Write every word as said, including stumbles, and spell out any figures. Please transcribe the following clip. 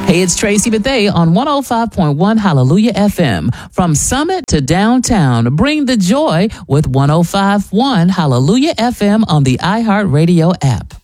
Hey, it's Tracy Bethea on one oh five point one Hallelujah F M. From Summit to downtown, bring the joy with one oh five point one Hallelujah F M on the iHeartRadio app.